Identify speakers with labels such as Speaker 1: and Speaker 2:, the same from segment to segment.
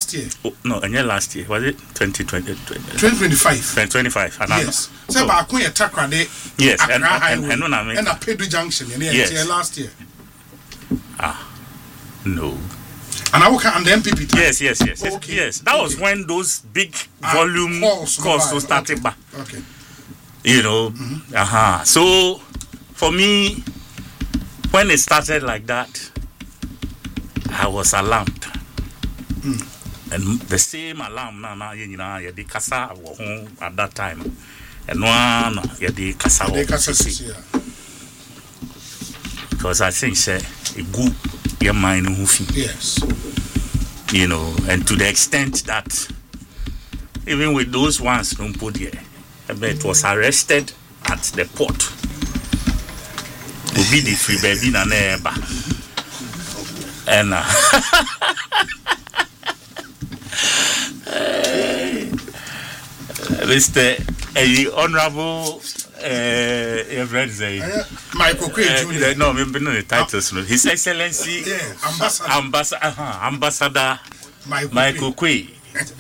Speaker 1: last year?
Speaker 2: No, and last year. Was it 2020?
Speaker 1: 2025.
Speaker 2: 2025.
Speaker 1: Yes. So, but I Takrade.
Speaker 2: Yes, and a
Speaker 1: Pedro Junction.
Speaker 2: Yes.
Speaker 1: Last year.
Speaker 2: No.
Speaker 1: And I will count the MPP time.
Speaker 2: Yes. Okay. Yes. That was when those big volume calls started back.
Speaker 1: Okay.
Speaker 2: You know. So, for me, when it started like that, I was alarmed. And the same alarm now you the kasa at that time. And one the kasa because I think say a good your mind
Speaker 1: yes.
Speaker 2: You know, and to the extent that even with those ones don't put here, it was arrested at the port. Will be the free baby na neighbor. And Mr. Honorable
Speaker 1: Michael Quay Jr.
Speaker 2: No, maybe not the titles. His Excellency Ambassador Michael Quay.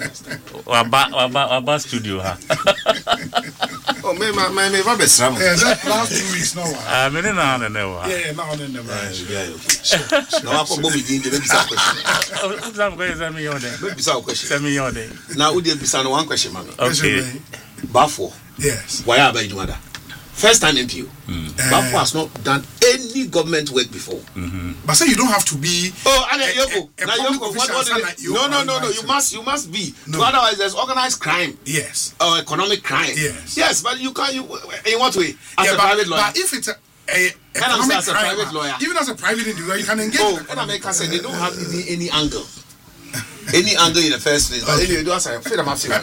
Speaker 2: Waba studio ha.
Speaker 3: Oh, me best ram.
Speaker 1: That last 2 weeks no.
Speaker 2: Me na never.
Speaker 1: Yeah, now and never.
Speaker 3: Now I come Bobby in the question.
Speaker 2: Some question me on there.
Speaker 3: Question.
Speaker 2: Me on there.
Speaker 3: Now we dey bisa one question man.
Speaker 2: Okay.
Speaker 3: Bafo.
Speaker 1: Yes.
Speaker 3: Why are you mother? First time MPO. Bafo has not done any government work before.
Speaker 1: But say you don't have to be.
Speaker 3: Oh, and no. You must be. No. Otherwise, there's organized crime.
Speaker 1: Yes.
Speaker 3: Or economic crime. Yes, but you can't. In what way? As a private lawyer.
Speaker 1: But if it's economic
Speaker 3: as a
Speaker 1: crime,
Speaker 3: private lawyer,
Speaker 1: even as a private individual, you can engage.
Speaker 3: Oh, and America said they don't have any angle. Any angle in the first place. But anyway, do I say? Freedom of speech.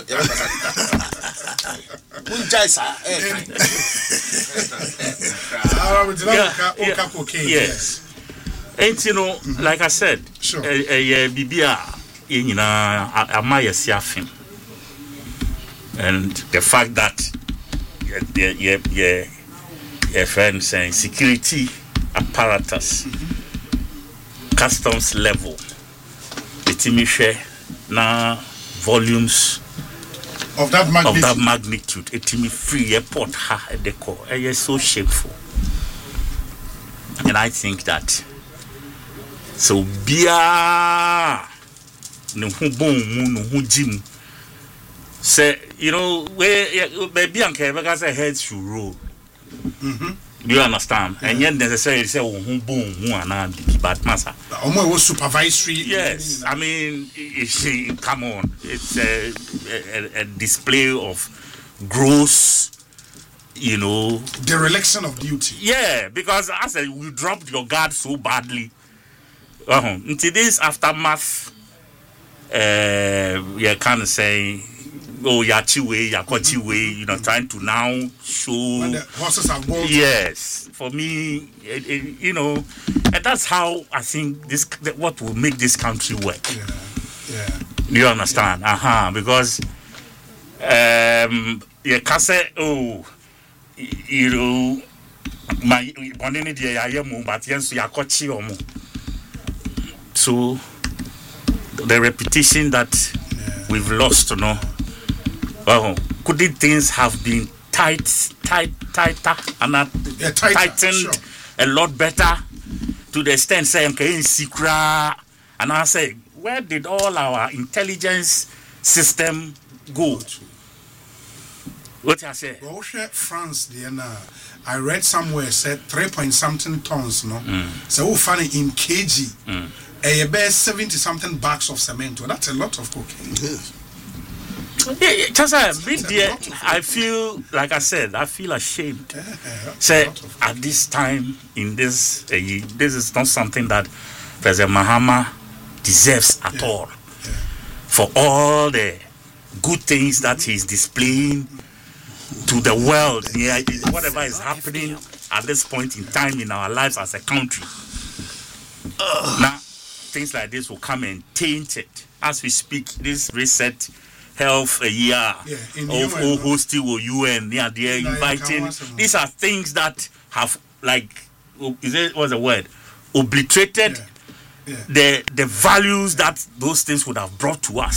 Speaker 2: Yes. And you know, like I said,
Speaker 1: sure.
Speaker 2: Bibia, Amaya Siafim. And the fact that your friend saying security apparatus, customs level, the Timishe now volumes
Speaker 1: of that
Speaker 2: magnitude, a Timmy free airport ha at the core. It's so shameful. And I think that so bia no jim say, you know, where baby and because I head should roll. Do you understand? And yet necessarily say but massa.
Speaker 1: Almost supervisory.
Speaker 2: Yes, I mean, come on, it's a display of gross, you know,
Speaker 1: dereliction of duty.
Speaker 2: Yeah, because I said you dropped your guard so badly. Into this aftermath, you kind of say, oh, Yachiwe, you know, trying to now show.
Speaker 1: When the horses are bold.
Speaker 2: Yes, for me, you know, and that's how I think what will make this country work.
Speaker 1: Yeah.
Speaker 2: Do you understand? Because, you can say, oh, you know, my but yes, so the repetition that we've lost, you know. Couldn't things have been tighter and tightened
Speaker 1: sure.
Speaker 2: a lot better to the extent saying secret? And I say, where did all our intelligence system go? What I say?
Speaker 1: France, I read somewhere said 3-point-something tons, no. So funny in kg, a bear 70-something bags of cement. Well, that's a lot of cocaine.
Speaker 3: Yes.
Speaker 2: Just I feel, like I said, I feel ashamed. Say at this time in this, this is not something that President Mahama deserves at all. For all the good things that he's displaying to the world, whatever is happening at this point in time in our lives as a country. Now, things like this will come and taint it. As we speak, this reset health a year of hosting or UN, they're inviting. These are things that have, like, what's the word? Obliterated the values that those things would have brought to us.